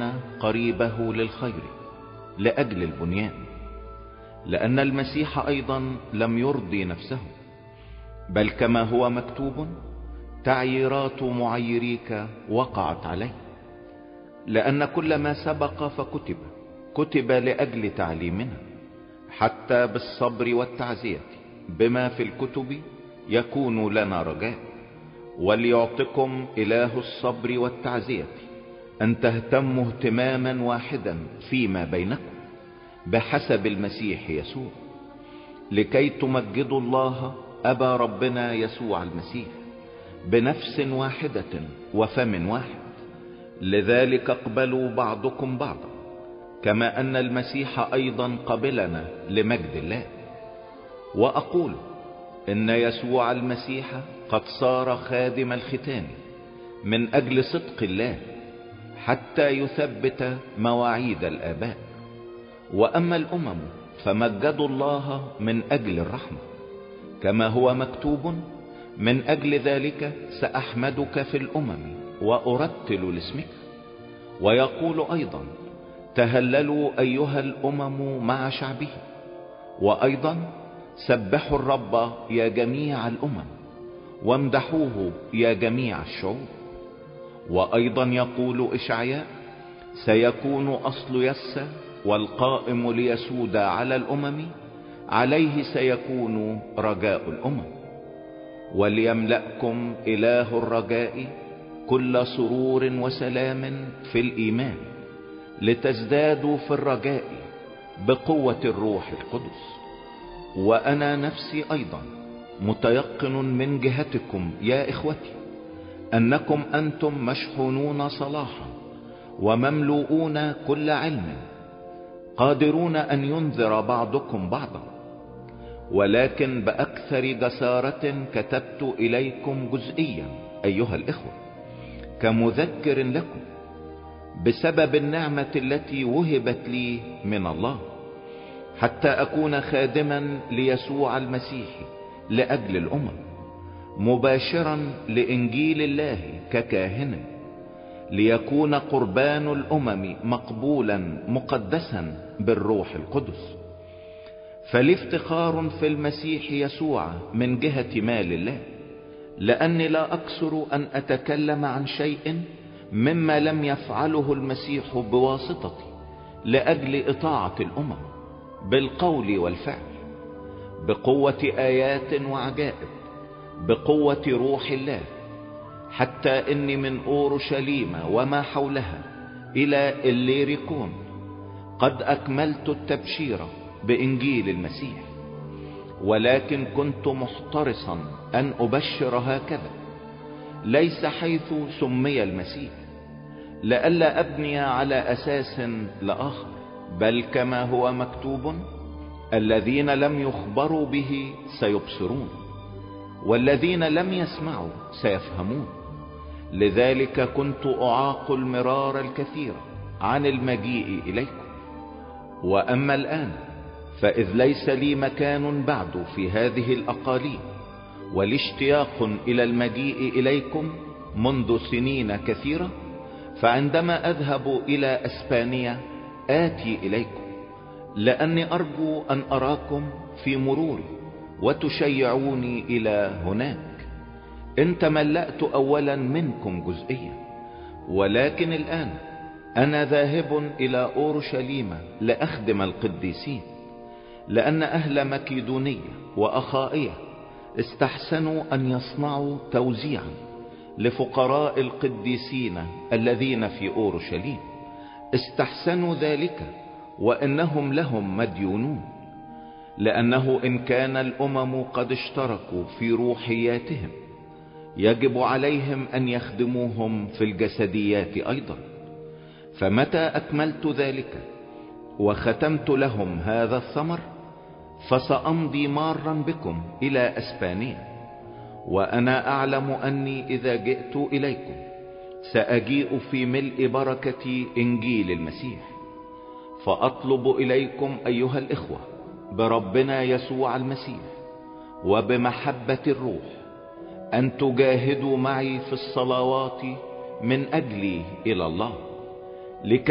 يعين قريبه للخير لأجل البنيان، لأن المسيح أيضا لم يرضي نفسه، بل كما هو مكتوب: تعييرات معيريك وقعت عليه. لأن كل ما سبق كتب لأجل تعليمنا، حتى بالصبر والتعزية بما في الكتب يكون لنا رجاء. وليعطكم إله الصبر والتعزية أن تهتموا اهتماما واحدا فيما بينكم بحسب المسيح يسوع، لكي تمجدوا الله أبا ربنا يسوع المسيح بنفس واحدة وفم واحد. لذلك اقبلوا بعضكم بعضا، كما أن المسيح أيضا قبلنا لمجد الله. وأقول إن يسوع المسيح قد صار خادم الختان من أجل صدق الله، حتى يثبت مواعيد الآباء. وأما الأمم فمجدوا الله من أجل الرحمة، كما هو مكتوب: من أجل ذلك سأحمدك في الأمم وأرتل لاسمك. ويقول أيضا: تهللوا أيها الأمم مع شعبه. وأيضا: سبحوا الرب يا جميع الأمم، وامدحوه يا جميع الشعوب. وأيضا يقول إشعياء: سيكون أصل يسى والقائم ليسود على الأمم، عليه سيكون رجاء الأمم. وليملأكم إله الرجاء كل سرور وسلام في الإيمان، لتزدادوا في الرجاء بقوة الروح القدس. وأنا نفسي أيضا متيقن من جهتكم يا إخوتي أنكم أنتم مشحونون صلاحا ومملوءون كل علم، قادرون أن ينذر بعضكم بعضا. ولكن بأكثر جسارة كتبت إليكم جزئيا أيها الإخوة، كمذكر لكم بسبب النعمة التي وهبت لي من الله، حتى أكون خادما ليسوع المسيح لأجل الأمم، مباشرا لإنجيل الله ككاهن، ليكون قربان الأمم مقبولا مقدسا بالروح القدس. فلي افتخار في المسيح يسوع من جهة مال الله، لأني لا أكثر أن أتكلم عن شيء مما لم يفعله المسيح بواسطتي لأجل إطاعة الأمم بالقول والفعل، بقوة آيات وعجائب، بقوة روح الله، حتى إني من أورشليم وما حولها إلى إليريكون قد أكملت التبشير بإنجيل المسيح. ولكن كنت محترصا أن أبشر هكذا، ليس حيث سمي المسيح، لئلا أبني على أساس لآخر، بل كما هو مكتوب: الذين لم يخبروا به سيبصرون، والذين لم يسمعوا سيفهمون. لذلك كنت أعاق المرار الكثير عن المجيء إليكم. وأما الآن فإذ ليس لي مكان بعد في هذه الأقاليم، والاشتياق إلى المجيء إليكم منذ سنين كثيرة، فعندما أذهب إلى أسبانيا آتي إليكم، لأني أرجو أن أراكم في مروري وتشيعوني إلى هناك، إن تملأت أولا منكم جزئيا. ولكن الآن أنا ذاهب إلى أورشليم لأخدم القديسين، لأن أهل مكيدونية وأخائية استحسنوا أن يصنعوا توزيعا لفقراء القديسين الذين في أورشليم. استحسنوا ذلك وإنهم لهم مديونون، لأنه إن كان الأمم قد اشتركوا في روحياتهم، يجب عليهم أن يخدموهم في الجسديات أيضا. فمتى أكملت ذلك وختمت لهم هذا الثمر، فسأمضي مارا بكم إلى أسبانيا. وأنا أعلم أني إذا جئت إليكم سأجيء في ملء بركة إنجيل المسيح. فأطلب إليكم أيها الإخوة بربنا يسوع المسيح وبمحبة الروح أن تجاهدوا معي في الصلوات من أجلي إلى الله، لكي